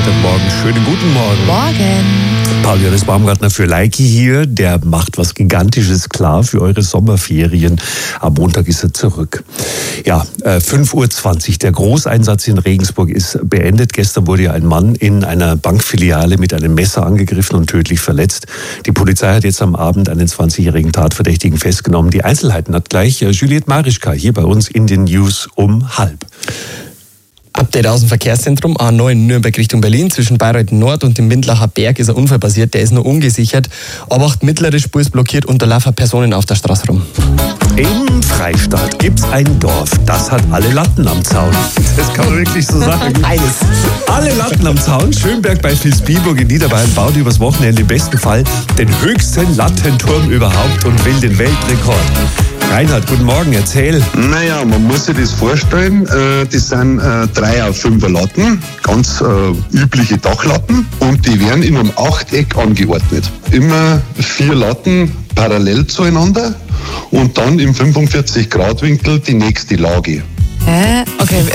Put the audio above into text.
Freitagmorgen. Schönen guten Morgen. Morgen. Paul-Johannes Baumgartner für Leiki hier. Der macht was Gigantisches klar für eure Sommerferien. Am Montag ist er zurück. Ja, 5:20 Uhr. Der Großeinsatz in Regensburg ist beendet. Gestern wurde ja ein Mann in einer Bankfiliale mit einem Messer angegriffen und tödlich verletzt. Die Polizei hat jetzt am Abend einen 20-jährigen Tatverdächtigen festgenommen. Die Einzelheiten hat gleich Juliette Marischka hier bei uns in den News um 12:30. Update aus dem Verkehrszentrum A9 Nürnberg Richtung Berlin. Zwischen Bayreuth Nord und dem Windlacher Berg ist ein Unfall passiert. Der ist nur ungesichert. A8 mittlere Spur ist blockiert und da laufen Personen auf der Straße rum. Im Freistaat gibt's ein Dorf, das hat alle Latten am Zaun. Das kann man wirklich so sagen. Eines. Alle Latten am Zaun. Schönberg bei Vilsbiburg in Niederbayern baut übers Wochenende im besten Fall den höchsten Lattenturm überhaupt und will den Weltrekord. Reinhard, guten Morgen, erzähl. Naja, man muss sich das vorstellen, das sind 3 auf 5er Latten, ganz übliche Dachlatten, und die werden in einem Achteck angeordnet. Immer 4 Latten parallel zueinander und dann im 45-Grad-Winkel die nächste Lage. Okay.